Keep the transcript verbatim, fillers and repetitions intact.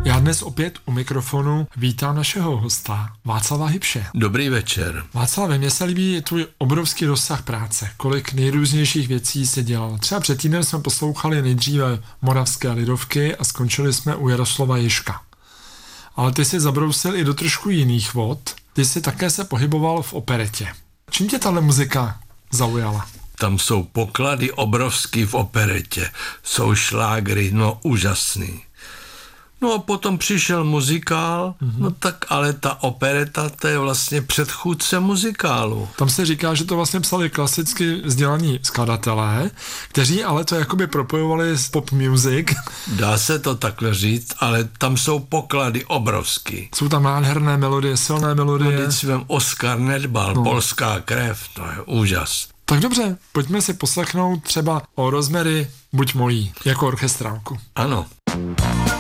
Já dnes opět u mikrofonu vítám našeho hosta, Václava Hybše. Dobrý večer. Václave, mně se líbí tvůj obrovský rozsah práce, kolik nejrůznějších věcí jsi dělal. Třeba před týdnem jsme poslouchali nejdříve moravské lidovky a skončili jsme u Jaroslava Ježka. Ale ty jsi zabrousil i do trošku jiných vod, ty jsi také se pohyboval v operetě. Čím tě tahle muzika zaujala? Tam jsou poklady obrovský v operetě, jsou šlágry, no úžasný. No a potom přišel muzikál, mm-hmm. no tak ale ta opereta, to je vlastně předchůdce muzikálu. Tam se říká, že to vlastně psali klasicky vzdělaní skladatelé, kteří ale to jakoby propojovali s pop music. Dá se to takhle říct, ale tam jsou poklady obrovský. Jsou tam nádherné melodie, silné melodie. No, teď Oskar Nedbal, no. Polská krev, to je úžas. Tak dobře, pojďme si poslechnout třeba o Rosemary Buď mojí, jako orchestrálku. Ano.